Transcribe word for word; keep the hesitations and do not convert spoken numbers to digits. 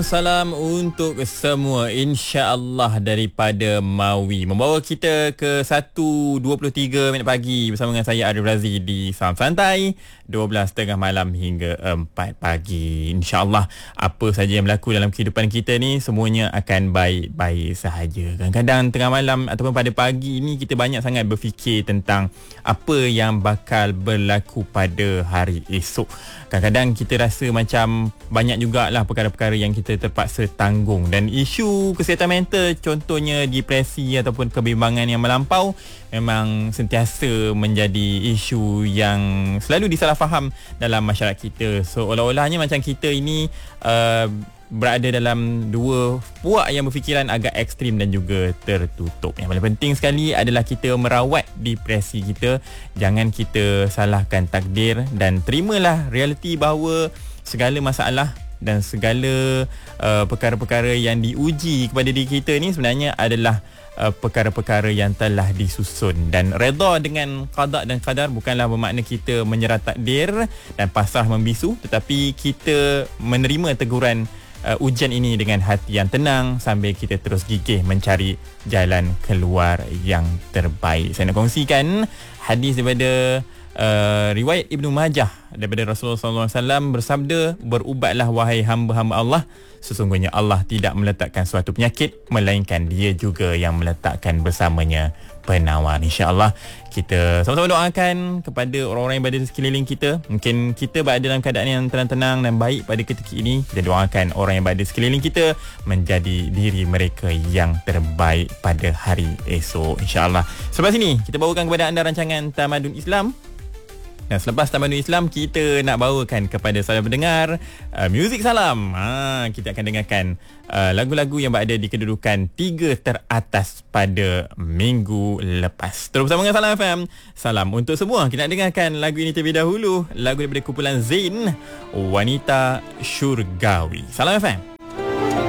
Salam untuk semua, insya-Allah daripada Maui, membawa kita ke satu dua puluh tiga minit pagi bersama dengan saya Arif Razi di Salam Santai, dua belas tiga puluh malam hingga empat pagi. Insya-Allah apa saja yang berlaku dalam kehidupan kita ni semuanya akan baik-baik sahaja. Kadang-kadang tengah malam ataupun pada pagi ni kita banyak sangat berfikir tentang apa yang bakal berlaku pada hari esok. Kadang-kadang kita rasa macam banyak jugalah perkara-perkara yang kita terpaksa tanggung, dan isu kesihatan mental contohnya depresi ataupun kebimbangan yang melampau memang sentiasa menjadi isu yang selalu disalah faham dalam masyarakat kita. Seolah-olahnya macam kita ini uh, berada dalam dua puak yang berfikiran agak ekstrim dan juga tertutup. Yang paling penting sekali adalah kita merawat depresi kita. Jangan kita salahkan takdir dan terimalah realiti bahawa segala masalah dan segala uh, perkara-perkara yang diuji kepada diri kita ni sebenarnya adalah uh, perkara-perkara yang telah disusun, dan redha dengan qada dan qadar bukanlah bermakna kita menyerah takdir dan pasrah membisu, tetapi kita menerima teguran uh, ujian ini dengan hati yang tenang sambil kita terus gigih mencari jalan keluar yang terbaik. Saya nak kongsikan hadis daripada Uh, riwayat Ibnu Majah daripada Rasulullah sallallahu alaihi wasallam bersabda, berubatlah wahai hamba-hamba Allah, sesungguhnya Allah tidak meletakkan suatu penyakit melainkan Dia juga yang meletakkan bersamanya penawar. InsyaAllah kita sama-sama doakan kepada orang-orang yang berada di sekeliling kita. Mungkin kita berada dalam keadaan yang tenang-tenang dan baik pada ketika ini. Kita doakan orang yang berada di sekeliling kita menjadi diri mereka yang terbaik pada hari esok, insyaAllah. Selepas ini kita bawakan kepada anda rancangan Tamadun Islam. Dan selepas Tamadun Islam, kita nak bawakan kepada saudara pendengar uh, Muzik Salam. Ha, kita akan dengarkan uh, lagu-lagu yang berada di kedudukan tiga teratas pada minggu lepas. Terus bersama dengan Salam F M. Salam untuk semua. Kita nak dengarkan lagu ini terlebih dahulu. Lagu daripada kumpulan Zain, Wanita Syurgawi. Salam F M.